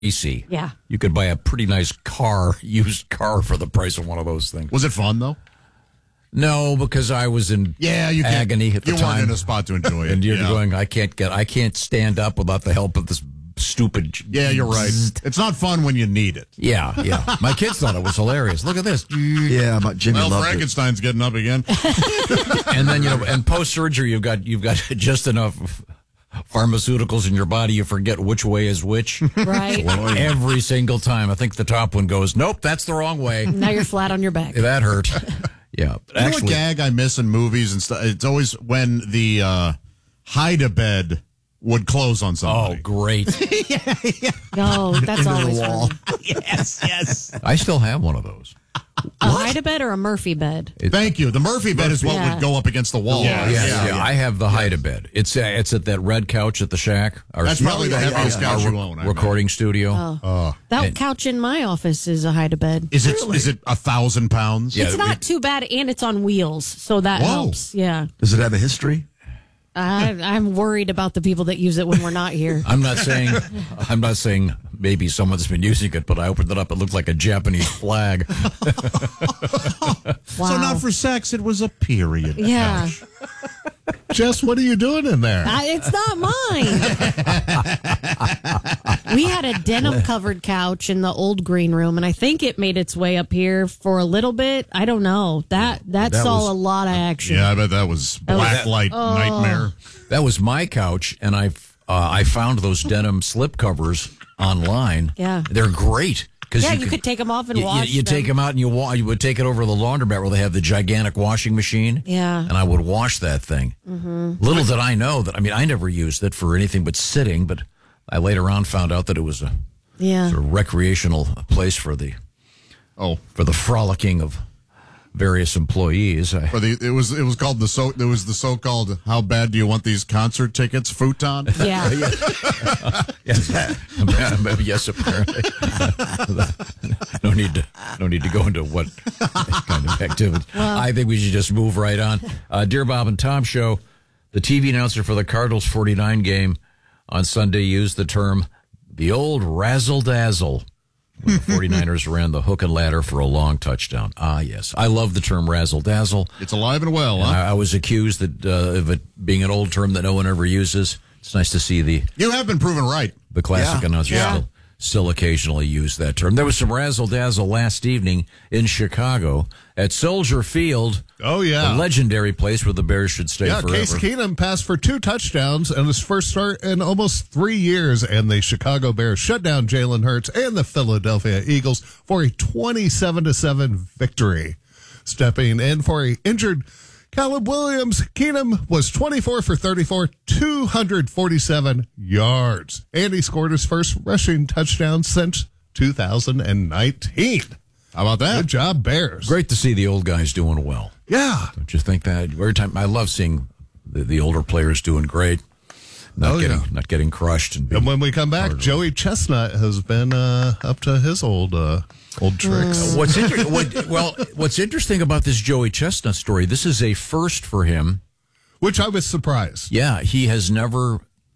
AC. Yeah. You could buy a pretty nice used car for the price of one of those things. Was it fun, though? No, because I was in agony at the time. You weren't in a spot to enjoy it. And you're going, I can't stand up without the help of this stupid. Yeah, you're right. It's not fun when you need it. Yeah. My kids thought it was hilarious. Look at this. Yeah, Jimmy loved Frankenstein's getting up again. And then, and post-surgery, you've got just enough pharmaceuticals in your body, you forget which way is which. Right. Every single time. I think the top one goes, nope, that's the wrong way. Now you're flat on your back. That hurt. Yeah. You know what gag I miss in movies and stuff? It's always when the hide-a-bed would close on somebody. Oh, great. Oh, that's always fun. Yes. I still have one of those. A hide-a-bed or a Murphy bed? Thank you. The Murphy bed is what would go up against the wall. Yeah. I have the hide-a-bed. It's at that red couch at the shack. That's probably the heaviest couch you own. Recording studio. That couch in my office is a hide-a-bed. Is it 1,000 pounds? It's not too bad, and it's on wheels, so that helps. Yeah. Does it have a history? I'm worried about the people that use it when we're not here. I'm not saying maybe someone's been using it, but I opened it up. It looked like a Japanese flag. Wow. So not for sex, it was a period. Yeah. Jess, what are you doing in there? It's not mine. We had a denim-covered couch in the old green room, and I think it made its way up here for a little bit. I don't know. That saw a lot of action. Yeah, I bet that was blacklight nightmare. That was my couch, and I found those denim slip covers online. Yeah. They're great. Yeah, you could take them off and wash You take them out and you would take it over to the laundromat where they have the gigantic washing machine. Yeah. And I would wash that thing. Mm-hmm. Little did I know that, I never used it for anything but sitting, but I later on found out that it was a sort of recreational place for the frolicking of various employees. It was called the so-called "How bad do you want these concert tickets?" futon. Yeah. Yes, apparently. No need to go into what kind of activity. Well, I think we should just move right on. Dear Bob and Tom show, the TV announcer for the Cardinals 49 game on Sunday used the term the old razzle-dazzle when the 49ers ran the hook and ladder for a long touchdown. Ah, yes. I love the term razzle-dazzle. It's alive and well, huh? I was accused of it being an old term that no one ever uses. It's nice to see You have been proven right. The classic announcers still occasionally use that term. There was some razzle-dazzle last evening in Chicago at Soldier Field. Oh, yeah. A legendary place where the Bears should stay forever. Case Keenum passed for 2 touchdowns and his first start in almost 3 years, and the Chicago Bears shut down Jalen Hurts and the Philadelphia Eagles for a 27-7 victory. Stepping in for an injured Caleb Williams, Keenum was 24 for 34, 247 yards, and he scored his first rushing touchdown since 2019. How about that? Good job, Bears. Great to see the old guys doing well. Yeah. Don't you think that? Every time, I love seeing the older players doing great, not getting crushed. And when we come back, Joey Chestnut has been up to his old tricks. What's interesting about this Joey Chestnut story, this is a first for him. Which I was surprised. Yeah, he has never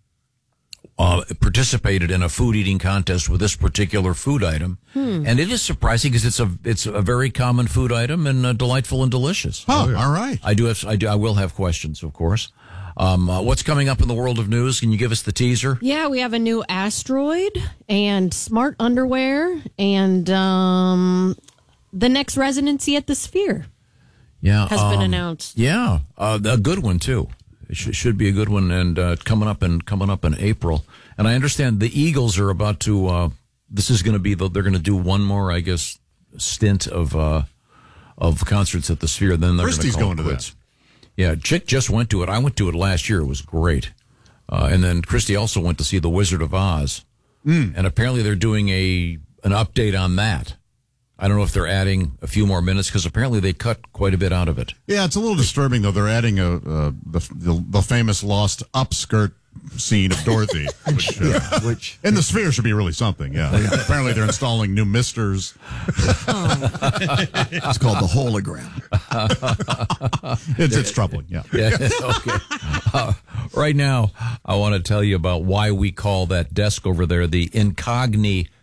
participated in a food eating contest with this particular food item. And it is surprising because it's a very common food item and delightful and delicious. Oh, yeah. All right. I will have questions, of course. What's coming up in the world of news? Can you give us the teaser? Yeah, we have a new asteroid and smart underwear and the next residency at the Sphere has been announced. Yeah, a good one too. It should be a good one, and coming up in April. And I understand the Eagles are about to. This is going to be they're going to do one more, I guess, stint of concerts at the Sphere. Then they're Christie's going to that. Yeah, Chick just went to it. I went to it last year. It was great. And then Christy also went to see The Wizard of Oz. And apparently they're doing an update on that. I don't know if they're adding a few more minutes because apparently they cut quite a bit out of it. Yeah, it's a little disturbing, though. They're adding the famous lost upskirt scene of Dorothy, which in the Sphere should be really something. Yeah. Apparently they're installing new misters. It's called the hologram. It's troubling. Yeah. Okay. Right now, I want to tell you about why we call that desk over there the Incogni